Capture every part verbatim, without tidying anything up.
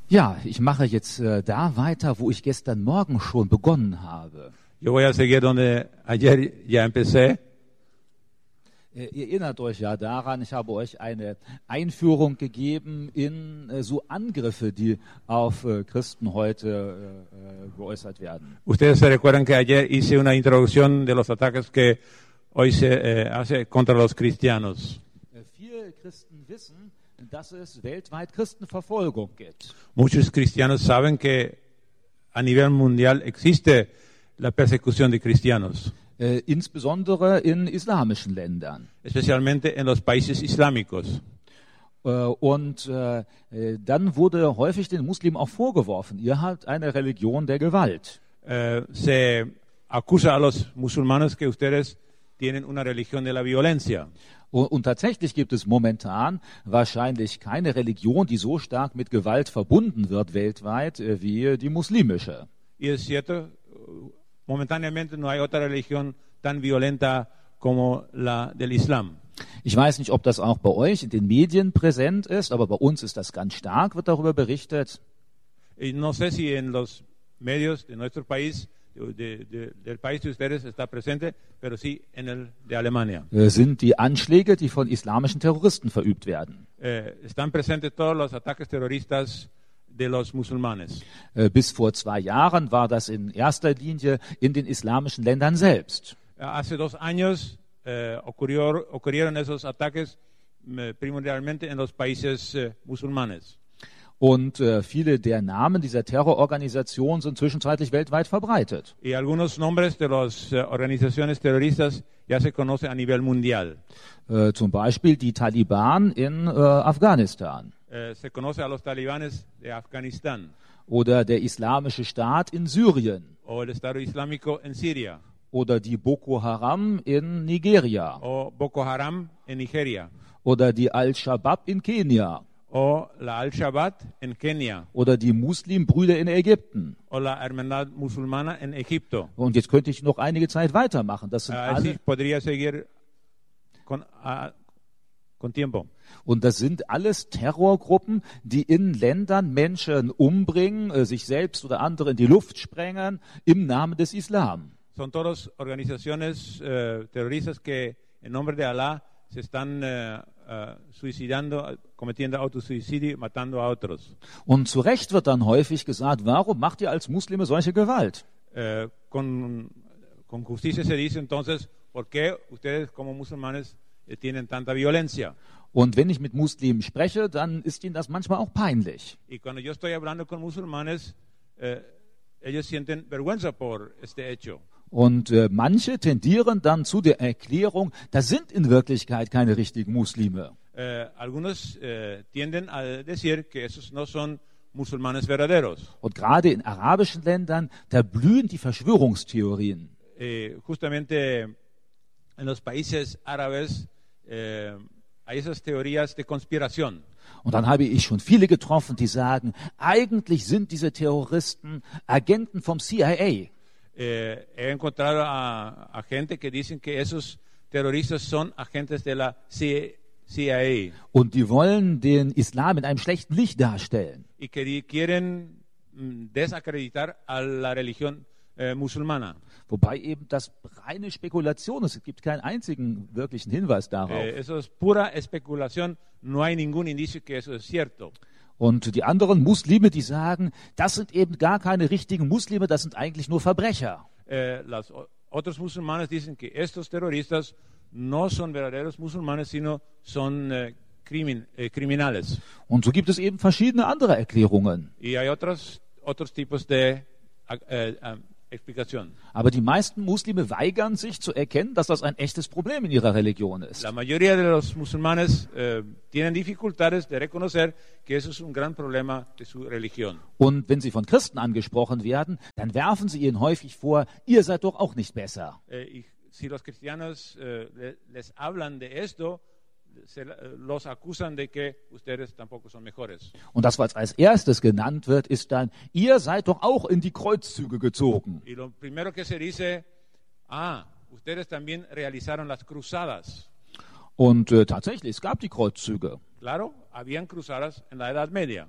Ja, ich mache jetzt äh, da weiter, wo ich gestern Morgen schon begonnen habe. Yo voy a seguir donde ayer ya empecé. Äh, ihr erinnert euch ja daran, ich habe euch eine Einführung gegeben in äh, so Angriffe, die auf äh, Christen heute äh, geäußert werden. Ustedes se recuerdan que ayer hice una introducción de los ataques que hoy se eh, hace contra los cristianos. Äh, viele Christen wissen, dass es weltweit Christenverfolgung gibt. Muchos cristianos saben que a nivel mundial existe la persecución de cristianos, Äh, insbesondere in islamischen Ländern. especialmente en los países islámicos. Äh, und äh, äh, dann wurde häufig den Muslimen auch vorgeworfen, ihr habt eine Religion der Gewalt. Eh, se acusa a los musulmanes que ustedes tienen una religión de la violencia. Und, und tatsächlich gibt es momentan wahrscheinlich keine Religion, die so stark mit Gewalt verbunden wird weltweit äh, wie die muslimische. Y es cierto, momentáneamente no hay otra religión tan violenta como la del Islam. Ich weiß nicht, ob das auch bei euch in den Medien präsent ist, aber bei uns ist das ganz stark, wird darüber berichtet. Y no sé si en los medios de nuestro país, de, de, del país de ustedes está presente, pero sí en el de Alemania. Äh, sind die Anschläge, die von islamischen Terroristen verübt werden. Eh, están presentes todos los ataques terroristas de los musulmanes. Äh, bis vor zwei Jahren war das in erster Linie in den islamischen Ländern selbst. Eh, Hace dos años eh, ocurrió, ocurrieron esos ataques eh, primordialmente en los países eh, musulmanes. Und äh, viele der Namen dieser Terrororganisationen sind zwischenzeitlich weltweit verbreitet. Y algunos nombres de las eh, organizaciones terroristas ya se conocen a nivel mundial. Äh, zum Beispiel die Taliban in äh, Afghanistan Eh, se conoce a los talibanes de Afganistán oder der Islamische Staat in Syrien o el Estado Islámico en Siria oder die Boko Haram in Nigeria o Boko Haram en Nigeria oder die Al-Shabaab in Kenia o la Al-Shabaab en Kenia oder die Muslimbrüder in Ägypten. o la Hermandad Musulmana en Egipto. Und jetzt könnte ich noch einige Zeit weitermachen. Das sind Eh, Así alle, podría seguir con, ah, con tiempo. und das sind alles Terrorgruppen, die in Ländern Menschen umbringen, äh, sich selbst oder andere in die Luft sprengen im Namen des Islam. Son todas organizaciones eh, terroristas que en nombre de Alá se están eh, eh, suicidando, cometiendo autosuicidio, matando a otros. Und zu Recht wird dann häufig gesagt, warum macht ihr als Muslime solche Gewalt? Eh, con, con justicia se dice entonces, ¿por qué ustedes como musulmanes eh, tienen tanta violencia? Und wenn ich mit Muslimen spreche, dann ist ihnen das manchmal auch peinlich. Y cuando yo estoy hablando con musulmanes, eh, ellos sienten vergüenza por este hecho. Und äh, manche tendieren dann zu der Erklärung, das sind in Wirklichkeit keine richtigen Muslime. Eh, algunos eh, tienden a decir que esos no son musulmanes verdaderos. Und gerade in arabischen Ländern, da blühen die Verschwörungstheorien. Eh, justamente en los países árabes eh, hay esas teorías de conspiración. Und dann habe ich schon viele getroffen, die sagen, eigentlich sind diese Terroristen Agenten vom C I A. Eh, he encontrado a, a gente que dicen que esos terroristas son agentes de la C I A Und die wollen den Islam in einem schlechten Licht darstellen. y que di- quieren mm, desacreditar a la religión eh, musulmana. Wobei eben das reine Spekulation ist. Es gibt keinen einzigen wirklichen Hinweis darauf. Eh, eso es pura especulación, no hay ningún indicio que eso es cierto. Und die anderen Muslime, die sagen, das sind eben gar keine richtigen Muslime, das sind eigentlich nur Verbrecher. Eh, los otros musulmanes dicen que estos terroristas no son verdaderos musulmanes, sino son eh, crimin- eh, criminales. Und so gibt es eben verschiedene andere Erklärungen. Y hay otros, otros tipos de eh, eh, explicación. Aber die meisten Muslime weigern sich zu erkennen, dass das ein echtes Problem in ihrer Religion ist. La mayoría de los musulmanes eh, tienen dificultades de reconocer que eso es un gran problema de su religión. Und wenn sie von Christen angesprochen werden, dann werfen sie ihnen häufig vor, ihr seid doch auch nicht besser. Eh, y si los cristianos eh, le- les hablan de esto, se, eh, los acusan de que ustedes tampoco son mejores. Und das, was als erstes genannt wird, ist dann, ihr seid doch auch in die Kreuzzüge gezogen. Y lo primero que se dice, ah, ustedes también realizaron las cruzadas. Und äh, tatsächlich, es gab die Kreuzzüge. Claro, habían cruzadas en la Edad Media.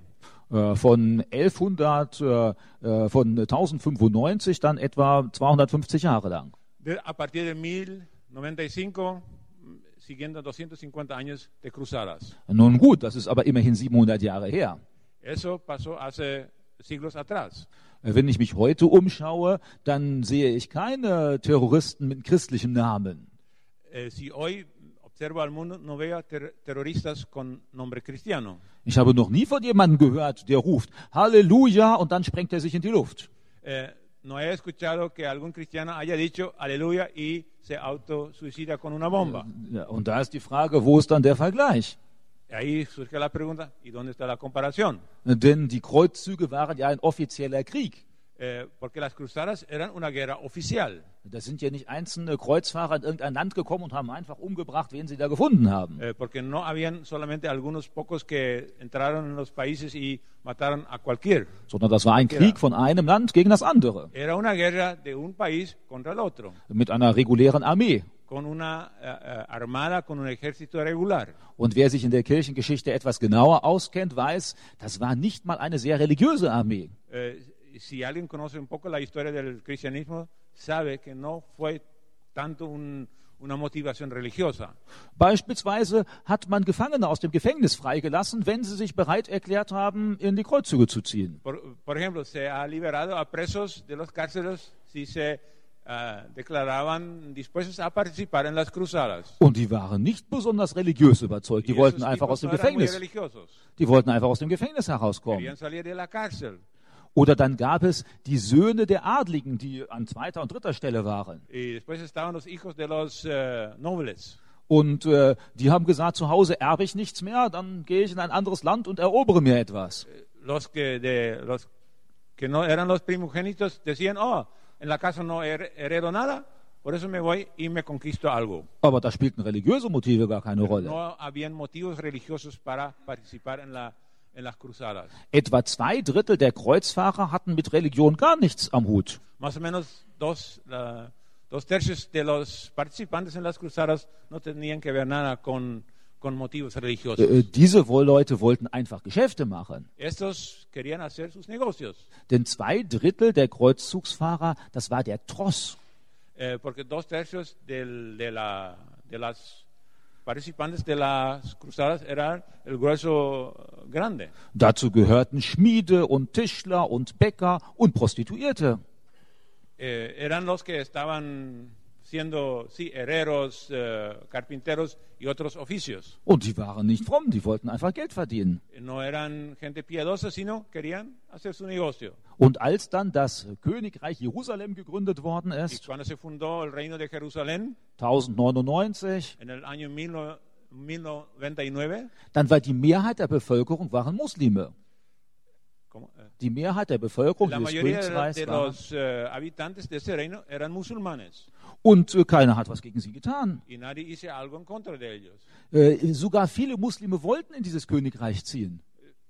Äh, von elfhundert, äh, äh, von tausendfünfundneunzig dann etwa zweihundertfünfzig Jahre lang. De, a partir de mil noventa y cinco, siguiendo doscientos cincuenta años de cruzadas. Nun gut, das ist aber immerhin siebenhundert Jahre her. Eso pasó hace siglos atrás. Wenn ich mich heute umschaue, dann sehe ich keine Terroristen mit christlichem Namen. Eh, si hoy observo al mundo, no veo ter terroristas con nombre cristiano. Ich habe noch nie von jemandem gehört, der ruft Halleluja und dann sprengt er sich in die Luft. Eh, no he escuchado que algún cristiano haya dicho aleluya y se autosuicida con una bomba. Ja, und da ist die Frage, wo ist dann der Vergleich? Ahí surge la pregunta, ¿y dónde está la comparación? Denn die Kreuzzüge waren ja ein offizieller Krieg. Eh, porque las cruzadas eran una guerra oficial. Da sind ja nicht einzelne Kreuzfahrer in irgendein Land gekommen und haben einfach umgebracht, wen sie da gefunden haben. Eh, porque no habían solamente algunos pocos que entraron en los países y mataron a cualquier. Sondern das war ein Krieg von einem Land gegen das andere. Era una guerra de un país contra el otro. Mit einer regulären Armee. Con una uh, armada, con un ejército regular. Und wer sich in der Kirchengeschichte etwas genauer auskennt, weiß, das war nicht mal eine sehr religiöse Armee. Eh, si alguien conoce un poco la historia del cristianismo, sabe que no fue tanto un, una motivación religiosa. Beispielsweise hat man Gefangene aus dem Gefängnis freigelassen, wenn sie sich bereit erklärt haben, in die Kreuzzüge zu ziehen. Por, por ejemplo, se ha liberado a presos de los cárceles si se Uh, declaraban dispuestos a participar en las cruzadas. Und die waren nicht besonders religiös überzeugt. Die wollten einfach aus dem Gefängnis. Die wollten einfach aus dem Gefängnis herauskommen. Oder dann gab es die Söhne der Adligen, die an zweiter und dritter Stelle waren. Y después estaban los hijos de los uh, nobles. Und äh, die haben gesagt, zu Hause erbe ich nichts mehr, dann gehe ich in ein anderes Land und erobere mir etwas. Los que, de, los que no eran los primogénitos decían, oh, en la casa no heredo nada, por eso me voy y me conquisto algo. Aber da spielten religiöse Motive gar keine Rolle. No habían motivos religiosos para participar en, la, en las cruzadas. Etwa zwei Drittel der Kreuzfahrer hatten mit Religion gar nichts am Hut. Más o menos dos, uh, dos tercios de los participantes en las cruzadas no tenían que ver nada con con motivos religiosos. Äh, diese Leute wollten einfach Geschäfte machen. Estos querían hacer sus negocios. Denn zwei Drittel der Kreuzzugsfahrer, das war der Tross. Eh, porque dos tercios del, de, la, de las participantes de las cruzadas eran el grueso grande. Dazu gehörten Schmiede und Tischler und Bäcker und Prostituierte. Eh, eran los que estaban siendo sí, herreros, eh, carpinteros y otros oficios. Und die waren nicht fromm, die wollten einfach Geld verdienen. No eran gente piadosa, sino querían hacer su negocio. Und als dann das Königreich Jerusalem gegründet worden Y ist, cuando se fundó el reino de Jerusalén, tausendneunundneunzig, en el año mil noventa y nueve, dann war die Mehrheit der Bevölkerung waren Muslime. ¿cómo? Eh, Die Mehrheit der Bevölkerung la dieses mayoría de, Königreichs de waren. los eh, habitantes de ese reino eran musulmanes Und äh, keiner hat was gegen sie getan. y nadie hizo algo en contra de ellos. Äh, sogar viele Muslime wollten in dieses Königreich ziehen.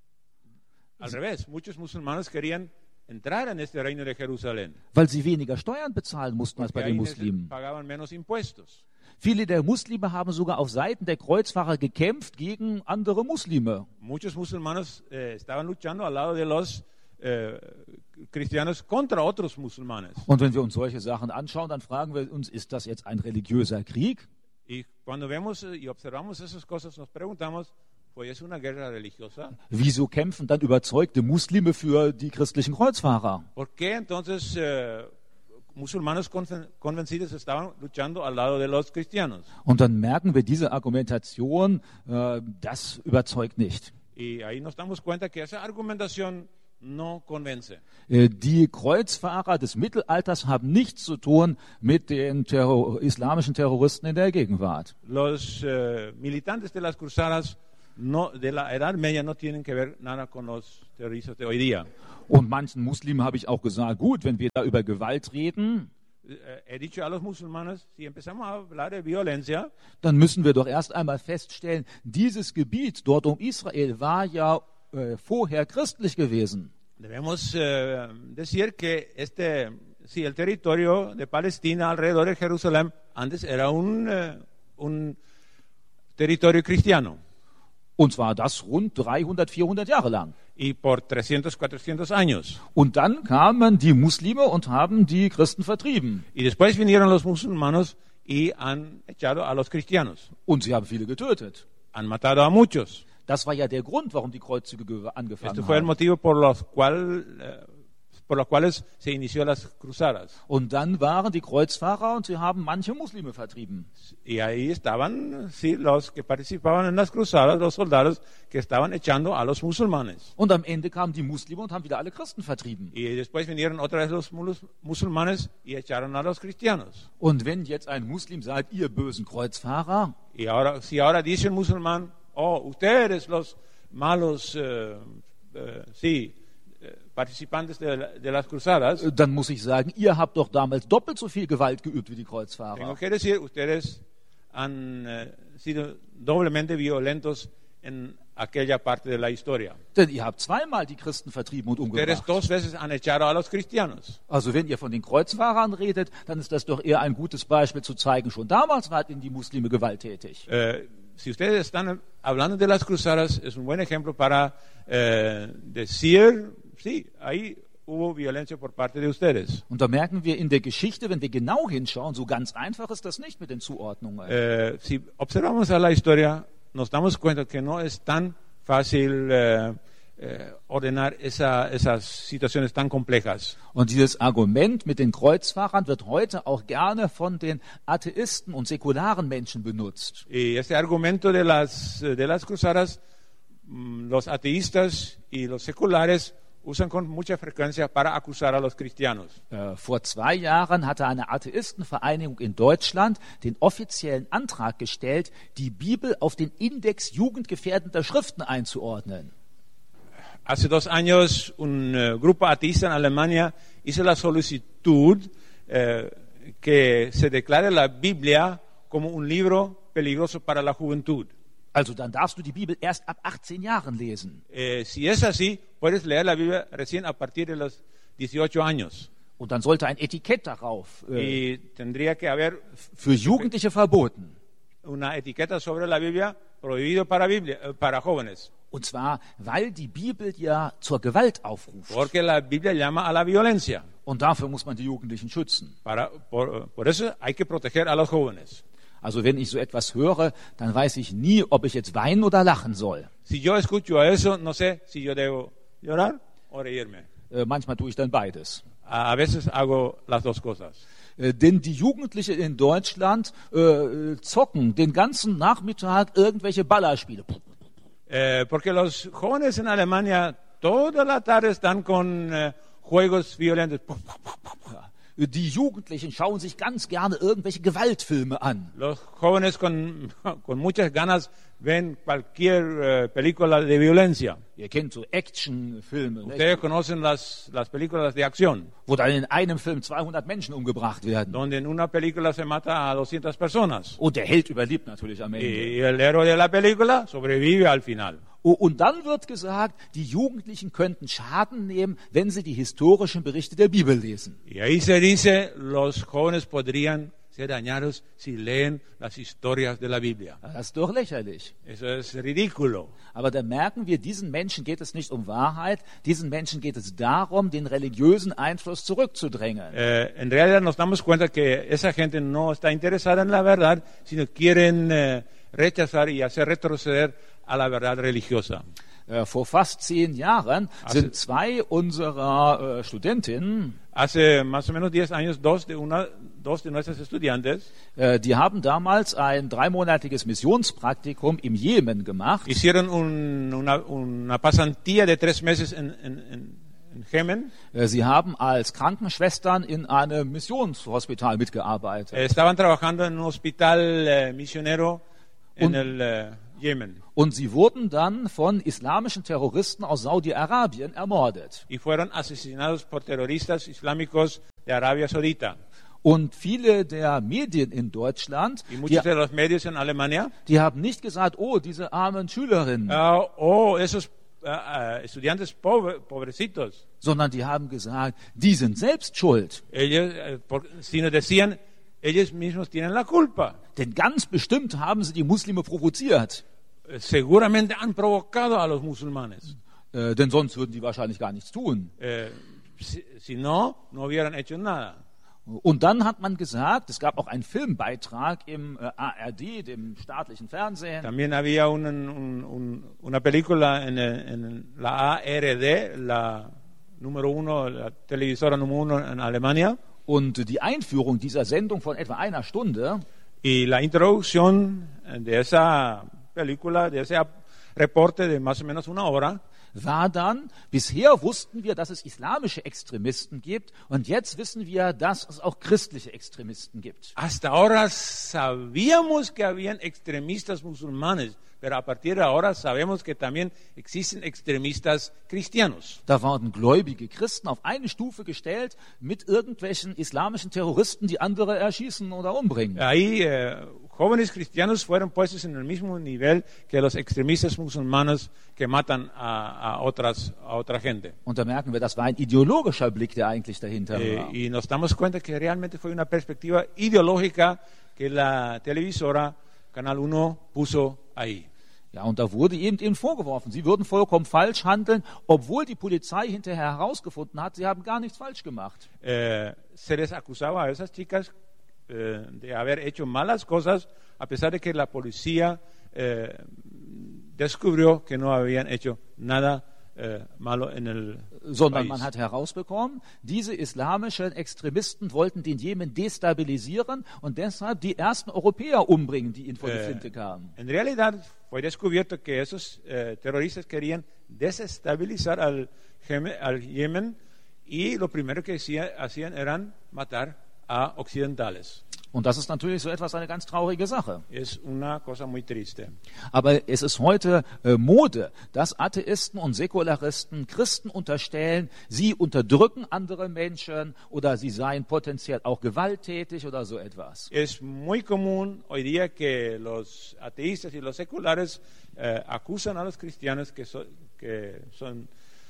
Al revés, muchos musulmanes querían entrar en este reino de Jerusalén. Weil sie weniger Steuern bezahlen mussten als bei Porque den ahí Muslimen. pagaban menos impuestos. Viele der Muslime haben sogar auf Seiten der Kreuzfahrer gekämpft gegen andere Muslime. Muchos musulmanes eh, estaban luchando al lado de los eh, cristianos contra otros musulmanes. Und wenn wir uns solche Sachen anschauen, dann fragen wir uns, ist das jetzt ein religiöser Krieg? Y cuando vemos y observamos esas cosas, nos preguntamos, ¿pues es una guerra religiosa? Wieso kämpfen dann überzeugte Muslime für die christlichen Kreuzfahrer? ¿Por qué entonces eh, musulmanes convencidos estaban luchando al lado de los cristianos? Und dann merken wir, diese Argumentation, äh, das überzeugt nicht. Y ahí nos damos cuenta que esa argumentación no convence. Äh, die Kreuzfahrer des Mittelalters haben nichts zu tun mit den Terror- islamischen Terroristen in der Gegenwart. Los eh, militantes de las cruzadas no, de la Edad Media no tienen que ver nada con los terroristas de hoy día. Und manchen Muslimen habe ich auch gesagt, gut, wenn wir da über Gewalt reden, Eh, He dicho a los musulmanes, si empezamos a hablar de violencia, dann müssen wir doch erst einmal feststellen, dieses Gebiet dort um Israel war ja äh, vorher christlich gewesen. debemos eh, decir que este, si el territorio de Palestina alrededor de Jerusalén antes era un, eh, un territorio cristiano. Und zwar das rund dreihundert, vierhundert Jahre lang. y por trescientos, cuatrocientos años. Und dann kamen die Muslime und haben die Christen vertrieben. Y después vinieron los musulmanos y han echado a los cristianos. Und sie haben viele getötet. Han matado a muchos. Das war ja der Grund, warum die Kreuzzüge ge- angefangen Este fue el haben. motivo por los, cual, eh, por los cuales se inició las cruzadas. Und dann waren die Kreuzfahrer und sie haben manche Muslime vertrieben. Y ahí estaban, sí, los que participaban en las cruzadas, los soldados que estaban echando a los musulmanes. Und am Ende kamen die Muslime und haben wieder alle Christen vertrieben. Y después vinieron otra vez los mulus- musulmanes y echaron a los cristianos. Und wenn jetzt ein Muslim sagt, ihr bösen Kreuzfahrer, Y ahora, si ahora dice el musulmán, oh, ustedes los malos, eh, eh, sí, eh, participantes de, la- de las cruzadas, äh, dann muss ich sagen, ihr habt doch damals doppelt so viel Gewalt geübt wie die tengo Kreuzfahrer. que decir, ustedes han eh, sido doblemente violentos en aquella parte de la historia. Denn ihr habt zweimal die Christen vertrieben und Ustedes umgebracht. dos veces han echado a los cristianos. Also wenn ihr von den Kreuzfahrern redet, dann ist das doch eher ein gutes Beispiel zu zeigen, schon damals waren die Muslime gewalttätig. Eh, si ustedes están hablando de las cruzadas, es un buen ejemplo para eh, decir, sí, ahí hubo violencia por parte de ustedes. Und da merken wir in der Geschichte, wenn wir genau hinschauen, so ganz einfach ist das nicht mit den Zuordnungen. Eh, si observamos a la historia, nos damos cuenta que no es tan fácil eh, eh, ordenar esa, esas situaciones tan complejas. Und dieses Argument mit den Kreuzfahrern wird heute auch gerne von den Atheisten und säkularen Menschen benutzt. Y este argumento de las, de las cruzadas, mm, los ateístas y los seculares usan con mucha frecuencia para acusar a los cristianos. Äh, vor zwei Jahren hatte eine Atheistenvereinigung in Deutschland den offiziellen Antrag gestellt, die Bibel auf den Index jugendgefährdender Schriften einzuordnen. Hace dos años un eh, grupo ateísta en Alemania hizo la solicitud eh, que se declare la Biblia como un libro peligroso para la juventud. Also dann darfst du die Bibel erst ab achtzehn Jahren lesen. Eh, si es así, puedes leer la Biblia recién a partir de los dieciocho años. Und dann sollte ein Etikett darauf äh, Y tendría que haber für Jugendliche verboten. una etiqueta sobre la Biblia prohibido para, Biblia, eh, para jóvenes. Und zwar, weil die Bibel ja zur Gewalt aufruft. Porque la Biblia llama a la violencia. Und dafür muss man die Jugendlichen schützen. Para, por, por eso hay que proteger a los jóvenes. Also wenn ich so etwas höre, dann weiß ich nie, ob ich jetzt weinen oder lachen soll. Si yo escucho eso, no sé si yo debo llorar o reírme. Äh, manchmal tue ich dann beides. A, a veces hago las dos cosas. Äh, denn die Jugendlichen in Deutschland äh, zocken den ganzen Nachmittag irgendwelche Ballerspiele. Eh, porque los jóvenes en Alemania toda la tarde están con eh, juegos violentos. Die Jugendlichen schauen sich ganz gerne irgendwelche Gewaltfilme an. Los jóvenes con, con muchas ganas ven cualquier eh, película de violencia. Ihr kennt so Actionfilme, ne? Ustedes conocen las, las películas de acción, Wo dann in einem Film zweihundert Menschen umgebracht werden. donde en una película se mata a doscientas personas. Und der Held überlebt natürlich am Ende. Y el héroe de la película sobrevive al final. Oh, und dann wird gesagt, die Jugendlichen könnten Schaden nehmen, wenn sie die historischen Berichte der Bibel lesen. Y ahí se dice, los jóvenes podrían ser dañados si leen las historias de la Biblia. Das ist doch lächerlich. Eso es ridículo. Aber da merken wir, diesen Menschen geht es nicht um Wahrheit, diesen Menschen geht es darum, den religiösen Einfluss zurückzudrängen. Eh, en realidad nos damos cuenta que esa gente no está interesada en la verdad, sino quieren eh, rechazar y hacer retroceder a la verdad religiosa. Äh, vor fast zehn Jahren sind zwei unserer äh, Studentinnen, Hace más o menos diez años, dos de, una, dos de nuestras estudiantes äh, die haben damals ein dreimonatiges Missionspraktikum im Jemen gemacht. hicieron un, una, una pasantía de tres meses en, en, en, en Yemen. Äh, sie haben als Krankenschwestern in einem Missionshospital mitgearbeitet. Eh, estaban trabajando en un hospital eh, misionero en Un- el eh, Yemen Und sie wurden dann von islamischen Terroristen aus Saudi-Arabien ermordet. y fueron asesinados por terroristas islámicos de Arabia Saudita. Und viele der Medien in Deutschland, Y die, muchos de los medios en Alemania, die haben nicht gesagt, oh, diese armen Schülerinnen, ah, oh, esos ah, ah, estudiantes pobre- pobrecitos, sondern die haben gesagt, die sind selbst schuld. ellos, eh, por- sino decían, ellos mismos tienen la culpa. Denn ganz bestimmt haben sie die Muslime provoziert. Eh, Seguramente han provocado a los musulmanes. Äh, denn sonst würden die wahrscheinlich gar nichts tun. Eh, si, si no, no hubieran hecho nada. Und dann hat man gesagt, es gab auch einen Filmbeitrag im äh, A R D, dem staatlichen Fernsehen. También había un, un, un, una película en, en la A R D, la número uno, la televisora número uno en Alemania. Und die Einführung dieser Sendung von etwa einer Stunde Y la introducción de esa película, de ese reporte de más o menos una hora, war dann, bisher wussten wir, dass es islamische Extremisten gibt und jetzt wissen wir, dass es auch christliche Extremisten gibt. hasta ahora sabíamos que habían extremistas musulmanes, pero a partir de ahora sabemos que también existen extremistas cristianos. Da waren gläubige Christen auf eine Stufe gestellt mit irgendwelchen islamischen Terroristen, die andere erschießen oder umbringen. Ahí eh, jóvenes cristianos fueron puestos en el mismo nivel que los extremistas musulmanes que matan a, a, otras, a otra gente. Und da merken wir, das war ein ideologischer Blick, der eigentlich dahinter Eh, war. y nos damos cuenta que realmente fue una perspectiva ideológica que la televisora Canal uno puso ahí. Ja, und da wurde eben ihnen vorgeworfen, sie würden vollkommen falsch handeln, obwohl die Polizei hinterher herausgefunden hat, sie haben gar nichts falsch gemacht. Eh, se les acusaba a esas chicas eh, de haber hecho malas cosas, a pesar de que la policía eh, descubrió que no habían hecho nada eh, malo en el Sondern país. man hat herausbekommen, diese islamischen Extremisten wollten den Jemen destabilisieren und deshalb die ersten Europäer umbringen, die ihnen vor die Eh, Flinte kamen. en realidad fue descubierto que esos eh, terroristas querían desestabilizar al, Geme- al Yemen y lo primero que hacía- hacían eran matar a occidentales. Und das ist natürlich so etwas eine ganz traurige Sache. Es una cosa muy triste. Aber es ist heute äh, Mode, dass Atheisten und Säkularisten Christen unterstellen, sie unterdrücken andere Menschen oder sie seien potenziell auch gewalttätig oder so etwas. Es muy común hoy día que los ateístas y los seculares eh, acusan a los cristianos que, so- que son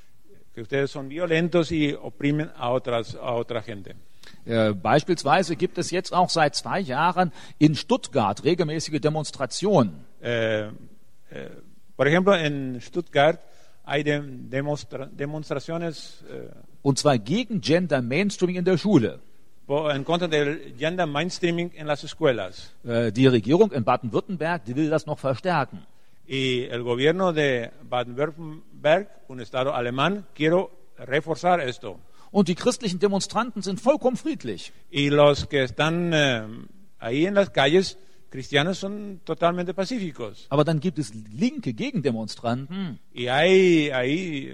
que ustedes son violentos y oprimen a otras a otra gente. Äh, beispielsweise gibt es jetzt auch seit zwei Jahren in Stuttgart regelmäßige Demonstrationen. Eh, eh, por ejemplo, en Stuttgart hay de- demonstra- demostraciones eh, Und zwar gegen Gender Mainstreaming in der Schule. po- en contra del gender mainstreaming en las escuelas. Äh, die Regierung in Baden-Württemberg, die will das noch verstärken. Y el gobierno de Baden-Württemberg, un estado alemán, quiere reforzar esto. Und die christlichen Demonstranten sind vollkommen friedlich. Y los que están eh, ahí en las calles cristianos son totalmente pacíficos. Aber dann gibt es linke Gegendemonstranten, Y hay ahí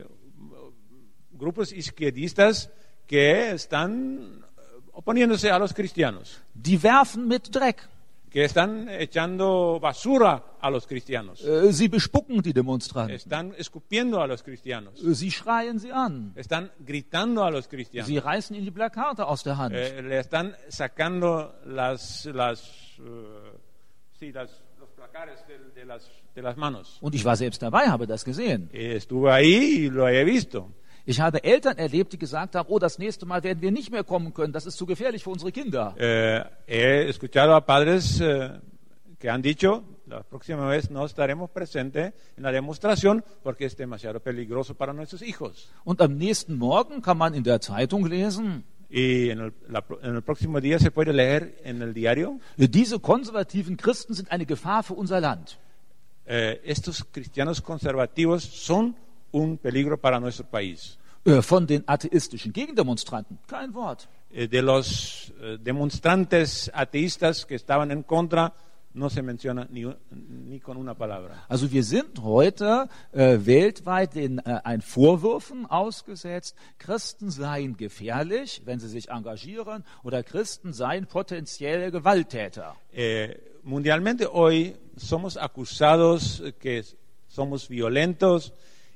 grupos izquierdistas que están oponiéndose a los cristianos, die werfen mit Dreck. que están echando basura a los cristianos, Äh, Sie bespucken die Demonstranten. están escupiendo a los cristianos, Äh, Sie schreien sie an. están gritando a los cristianos, Sie reißen ihnen die Plakate aus der Hand. eh, le están sacando las, las, eh, sí, las, los placares de, de las, de las manos. Und ich war selbst dabei, habe das gesehen. Eh, Estuve ahí y lo he visto. Ich habe Eltern erlebt, die gesagt haben, oh, das nächste Mal werden wir nicht mehr kommen können, das ist zu gefährlich für unsere Kinder. Eh, he escuchado a padres eh, que han dicho, la próxima vez no estaremos presentes en la demostración porque es demasiado peligroso para nuestros hijos. Und am nächsten Morgen kann man in der Zeitung lesen, Y en el, la- en el próximo día se puede leer en el diario, diese konservativen Christen sind eine Gefahr für unser Land. eh, estos cristianos conservativos son un peligro para nuestro país. Äh, Von den atheistischen Gegendemonstranten kein Wort. Eh, de los eh, demonstrantes ateístas que estaban en contra, no se menciona ni, un- ni con una palabra. Also wir sind heute äh, weltweit den äh, ein Vorwürfen ausgesetzt, Christen seien gefährlich, wenn sie sich engagieren, oder Christen seien potenzielle Gewalttäter. Eh, mundialmente hoy somos acusados que somos violentos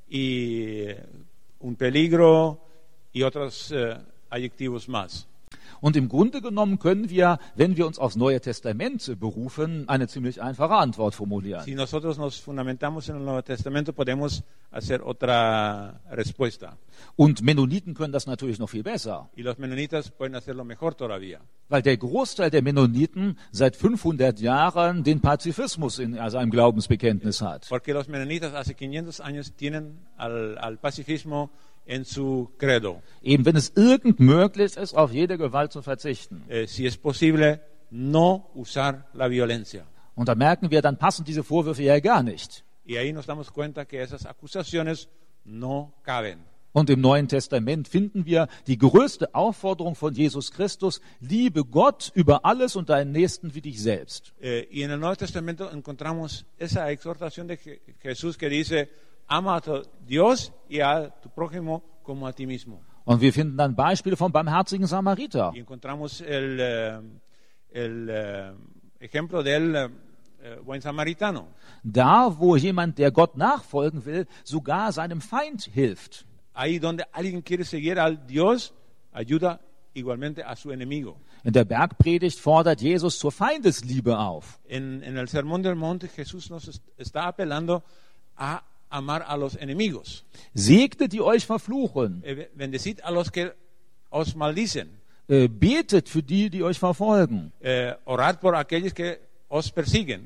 y eh, un peligro y otros eh, adjetivos más. Und im Grunde genommen können wir, wenn wir uns aufs Neue Testament berufen, eine ziemlich einfache Antwort formulieren. Si nosotros nos fundamentamos en el Nuevo Testamento, podemos hacer otra respuesta. Und Mennoniten können das natürlich noch viel besser, Y los menonitas pueden hacerlo mejor todavía. weil der Großteil der Mennoniten seit fünfhundert Jahren den Pazifismus in seinem Glaubensbekenntnis hat. Porque los menonitas hace quinientos años tienen al, al pacifismo en su credo. Eben wenn es irgend möglich ist, auf jede Gewalt zu verzichten. Eh, si es posible, no usar la violencia. Und da merken wir, dann passen diese Vorwürfe ja gar nicht. Y ahí nos damos cuenta que esas acusaciones no caben. Und im Neuen Testament finden wir die größte Aufforderung von Jesus Christus: Liebe Gott über alles und deinen Nächsten wie dich selbst. Eh, y en el Nuevo Testamento encontramos esa exhortación de Je- Jesús que dice, ama a tu Dios y a tu prójimo como a ti mismo. Und wir finden dann Beispiele vom barmherzigen Samariter. Y encontramos el, eh, el eh, ejemplo del eh, eh, buen samaritano. Da, wo jemand, der Gott nachfolgen will, sogar seinem Feind hilft. Ahí donde alguien quiere seguir al Dios, ayuda igualmente a su enemigo. In der Bergpredigt fordert Jesus zur Feindesliebe auf. En, en el Sermón del Monte Jesús nos est- está apelando a amar a los enemigos. Segnet, die euch verfluchen. Eh, be- Bendecid a los que os maldicen. Äh, betet für die, die euch verfolgen. Eh, orad por aquellos que os persiguen.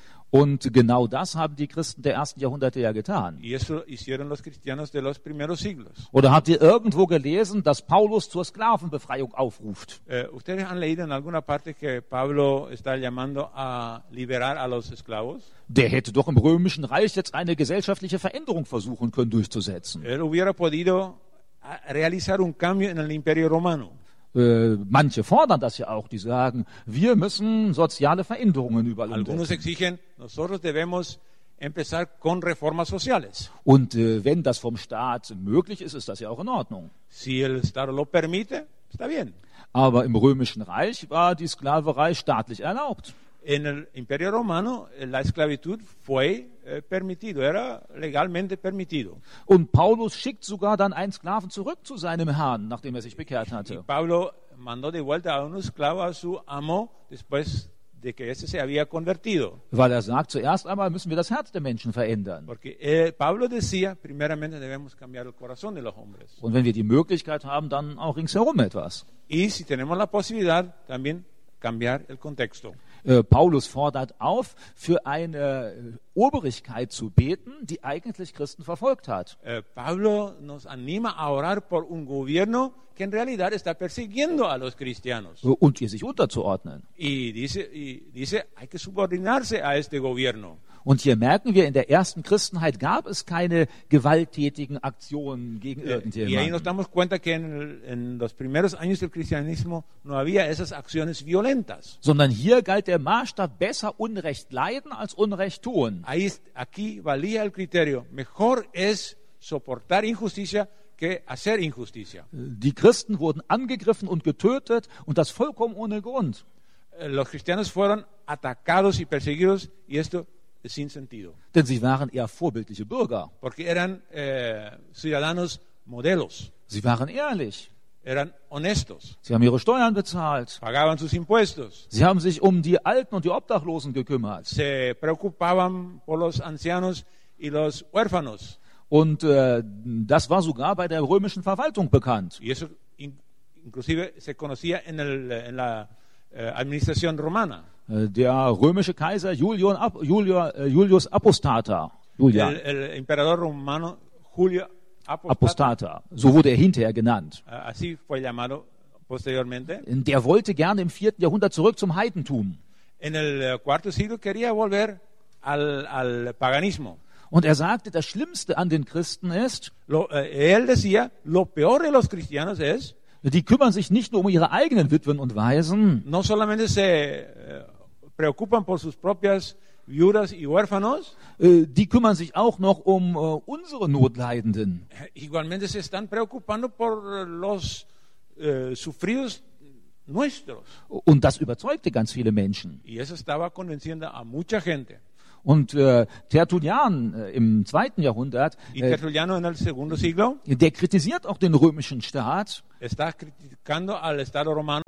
Und genau das haben die Christen der ersten Jahrhunderte ja getan. Y eso hicieron los cristianos de los primeros siglos. Oder habt ihr irgendwo gelesen, dass Paulus zur Sklavenbefreiung aufruft? Eh, ¿Ustedes han leído en alguna parte que Pablo está llamando a liberar a los esclavos? Der hätte doch im Römischen Reich jetzt eine gesellschaftliche Veränderung versuchen können durchzusetzen. Él hubiera podido ah, realizar un cambio en el Imperio Romano. Äh, manche fordern das ja auch, die sagen, wir müssen soziale Veränderungen überall Algunos umsetzen. exigen, nosotros debemos empezar con reformas sociales. Und äh, wenn das vom Staat möglich ist, ist das ja auch in Ordnung. Si el Estado lo permite, está bien. Aber im Römischen Reich war die Sklaverei staatlich erlaubt. En el Imperio Romano eh, la esclavitud fue eh, permitido, era legalmente permitido. Und Paulus schickt sogar dann einen Sklaven zurück zu seinem Herrn, nachdem er sich bekehrt Y hatte. Pablo mandó de vuelta a un esclavo a su amo después de que ese se había convertido. Weil er sagt, zuerst einmal müssen wir das Herz der Menschen verändern. Porque eh, Pablo decía, primeramente debemos cambiar el corazón de los hombres. Und wenn wir die Möglichkeit haben, dann auch ringsherum etwas. Y si tenemos la posibilidad, también cambiar el contexto. Äh, Paulus fordert auf, für eine äh, Obrigkeit zu beten, die eigentlich Christen verfolgt hat. Eh, Pablo nos anima a orar por un gobierno que en realidad está persiguiendo a los cristianos. Äh, Und ihr sich unterzuordnen. Y dice, y dice, hay que subordinarse a este gobierno. Und hier merken wir, in der ersten Christenheit gab es keine gewalttätigen Aktionen gegen Eh, y ahí nos irgendjemanden. damos cuenta que en, el- en los primeros años del cristianismo no había esas acciones violentas. Sondern hier galt der Maßstab, besser Unrecht leiden als Unrecht tun. Ahí, es- aquí valía el criterio, mejor es soportar injusticia que hacer injusticia. Die Christen wurden angegriffen und getötet und das vollkommen ohne Grund. Eh, Los cristianos fueron atacados y perseguidos y esto es sin sentido, Denn sie waren eher vorbildliche Bürger. porque eran eh, ciudadanos modelos, Sie waren ehrlich. eran honestos, Sie haben ihre Steuern bezahlt. pagaban sus impuestos, Sie haben sich um die Alten und die Obdachlosen gekümmert. se preocupaban por los ancianos y los huérfanos. Und äh, das war sogar bei der römischen Verwaltung bekannt. Y eso in- inclusive se conocía en, el, en la eh, administración romana. Äh, Der römische Kaiser Julian, Ap- Julia, äh, Julius Apostata, Julian El, el emperador romano Julio Apostata, Apostata, so wurde er hinterher genannt. eh, así fue llamado posteriormente. Der wollte gerne im vierten Jahrhundert zurück zum Heidentum. En el eh, cuarto siglo quería volver al, al paganismo. Und er sagte, das Schlimmste an den Christen ist, Lo, eh, él decía, lo peor de los cristianos es, die kümmern sich nicht nur um ihre eigenen Witwen und Waisen, no solamente se eh, preocupan por sus propias viudas y huérfanos, äh, die kümmern sich auch noch um äh, unsere Notleidenden. eh, igualmente se están preocupando por los eh, sufridos nuestros. Und das überzeugte ganz viele Menschen. Y eso estaba convenciendo a mucha gente. Und äh, Tertullian äh, im zweiten Jahrhundert, Y äh, Tertuliano en el segundo siglo der kritisiert auch den römischen Staat, está criticando al Estado romano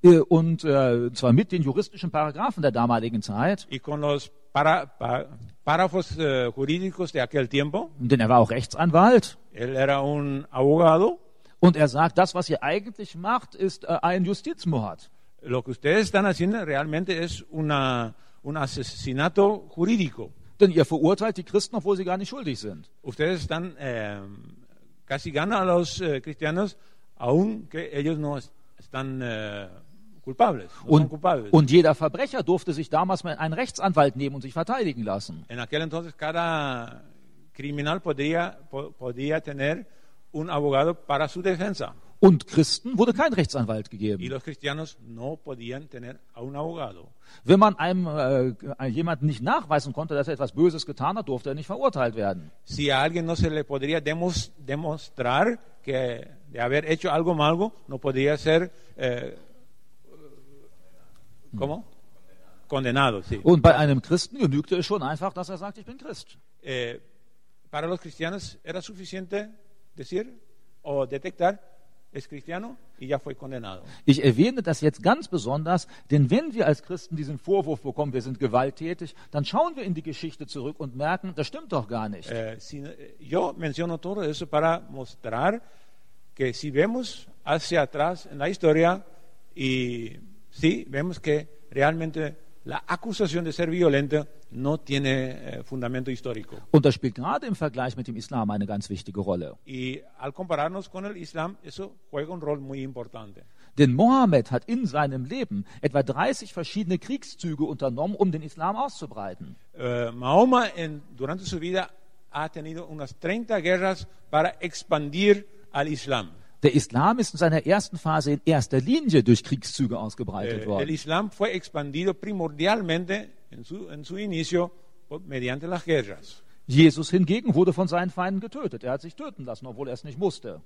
äh, und äh, zwar mit den juristischen Paragraphen der damaligen Zeit, y con los para- pa- párrafos eh, jurídicos de aquel tiempo. denn er war auch Rechtsanwalt. Él era un abogado. Und er sagt, das, was ihr eigentlich macht, ist äh, ein Justizmord. Lo que ustedes están haciendo realmente es una, un asesinato jurídico. Denn ihr verurteilt die Christen, obwohl sie gar nicht schuldig sind. Ustedes están eh, castigando a los eh, cristianos aunque ellos no es- están eh, culpables, no son Und, culpables. und jeder Verbrecher durfte sich damals mal einen Rechtsanwalt nehmen und sich verteidigen lassen. En aquel entonces cada criminal podría, po- podía tener un abogado para su defensa Und Christen wurde kein Rechtsanwalt y gegeben. los cristianos no podían tener a un abogado. Wenn man einem äh, jemanden nicht nachweisen konnte, dass er etwas Böses getan hat, durfte er nicht verurteilt werden. Si a alguien no se le podría demos- demostrar que de haber hecho algo malo, no podría ser eh, ¿cómo? Condenado, sí. Und bei einem Christen genügte es schon einfach, dass er sagt, ich bin Christ. Eh, para los cristianos era suficiente decir o detectar es cristiano y ya fue condenado. Ich erwähne das jetzt ganz besonders, denn wenn wir als Christen diesen Vorwurf bekommen, wir sind gewalttätig, dann schauen wir in die Geschichte zurück und merken, das stimmt doch gar nicht. Eh, si- eh, yo menciono todo eso para mostrar que si vemos hacia atrás en la historia y sí, vemos que realmente la acusación de ser violento no tiene eh, fundamento histórico. Und das spielt gerade im Vergleich mit dem Islam eine ganz wichtige Rolle. Y al compararnos con el Islam, eso juega un rol muy importante. Denn Mohammed hat in seinem Leben etwa dreißig verschiedene Kriegszüge unternommen, um den Islam auszubreiten. Eh, Mahoma en- durante su vida ha tenido unas treinta guerras para expandir al Islam. Der Islam ist in seiner ersten Phase in erster Linie durch Kriegszüge Eh, ausgebreitet el worden. Islam fue expandido primordialmente en su, en su inicio por- mediante las guerras. Jesus hingegen wurde von seinen Feinden getötet. Er hat sich töten lassen, obwohl er es nicht musste.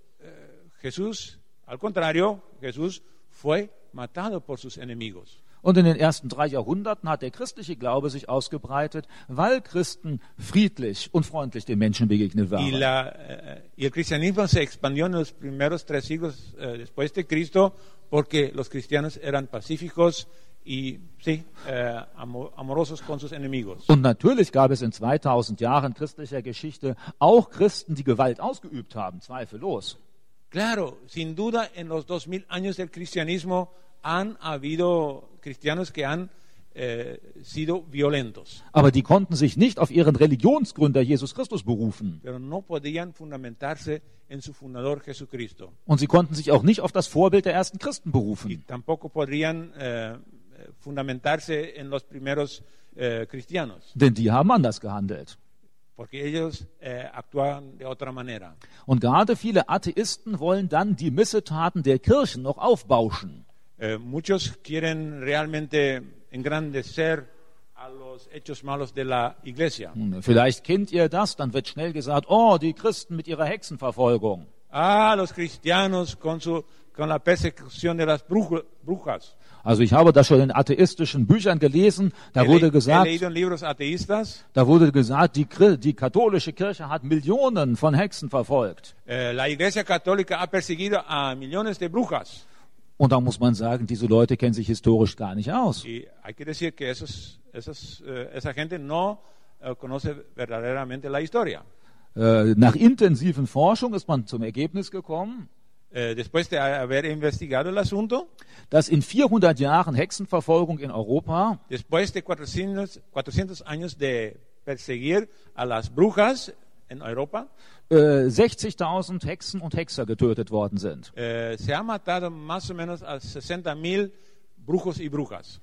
Jesús, al contrario, Jesús fue matado por sus enemigos. Und in den ersten drei Jahrhunderten hat der christliche Glaube sich ausgebreitet, weil Christen friedlich und freundlich den Menschen begegnet Y, waren. la, eh, y el cristianismo se expandió en los primeros tres siglos eh, después de Cristo porque los cristianos eran pacíficos y sí, eh, amo- amorosos con sus enemigos. Und natürlich gab es in zweitausend Jahren christlicher Geschichte auch Christen, die Gewalt ausgeübt haben, zweifellos. Claro, sin duda en los dos mil años del cristianismo han habido cristianos que han eh, sido violentos, Aber die konnten sich nicht auf ihren Religionsgründer Jesus Christus berufen. pero no podían fundamentarse en su fundador Jesucristo. Und sie konnten sich auch nicht auf das Vorbild der ersten Christen Y berufen. tampoco podrían eh, fundamentarse en los primeros eh, cristianos, Denn die haben anders gehandelt. porque ellos eh, actuaban de otra manera. Und gerade viele Atheisten wollen dann die Missetaten der Kirchen noch aufbauschen. Eh, muchos quieren realmente engrandecer a los hechos malos de la iglesia. Hm, Vielleicht kennt ihr das, dann wird schnell gesagt, oh, die Christen mit ihrer Hexenverfolgung. Ah, los cristianos con, su, con la persecución de las brujo- brujas. Also ich habe das schon in atheistischen Büchern gelesen, da He, wurde le- he gesagt, leído en libros ateístas, da wurde gesagt, die, Chri- die katholische Kirche hat Millionen von Hexen verfolgt. eh, la iglesia católica ha perseguido a millones de brujas. Und da muss man sagen, diese Leute kennen sich historisch gar nicht aus. Y hay que decir que esos, esos, eh, esa gente no eh, conoce verdaderamente la historia. Äh, nach intensiven Forschung ist man zum Ergebnis gekommen, Eh, después de haber investigado el asunto, dass in vierhundert Jahren Hexenverfolgung in Europa después de cuatrocientos, cuatrocientos años de perseguir a las brujas en Europa, äh, sechzigtausend Hexen und Hexer getötet worden sind. eh, se ha matado más o menos a sesenta mil brujos y brujas.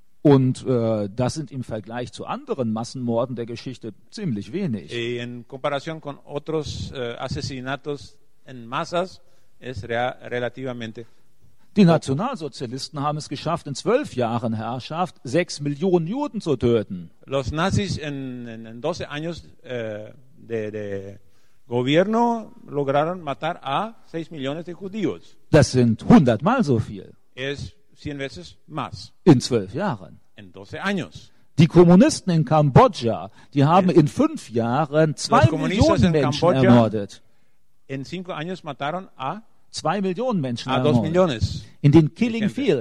Und äh, das sind im Vergleich zu anderen Massenmorden der Geschichte ziemlich wenig. Y en comparación con otros eh, asesinatos en masas, es rea- relativamente. Die Nationalsozialisten haben es geschafft, in zwölf Jahren Herrschaft sechs Millionen Juden zu töten. Los nazis en, en, en doce años eh, de, de gobierno lograron matar a seis millones de judíos. Das sind hundertmal so viel Es cien veces más in zwölf Jahren. en doce años. Die Kommunisten in Kambodscha, die haben in fünf Jahren zwei Los comunistas Millionen en Menschen Kambodscha ermordet. En cinco años mataron a, Zwei Millionen Menschen a dos ermordet. millones. In den Killing Gente. Fields